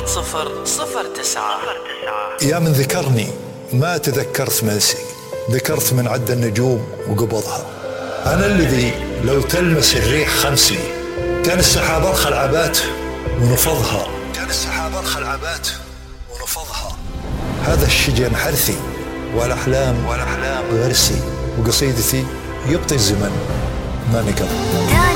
1009. يا من ذكرني ما تذكرت منسي، ذكرت من عد النجوم وقبضها. أنا الذي لو تلمس الريح خمسي، كان السحاب أرخى العبات ونفضها، كان السحاب أرخى العبات ونفضها. هذا الشجن حرثي والأحلام غرسي، وقصيدتي يبطي الزمن ما نقضها.